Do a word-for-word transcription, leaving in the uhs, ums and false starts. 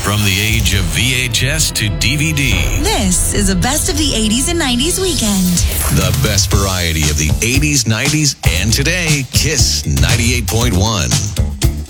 From the age of V H S to D V D. This is a best of the eighties and nineties weekend. The best variety of the eighties, nineties, and today. Kiss ninety-eight point one.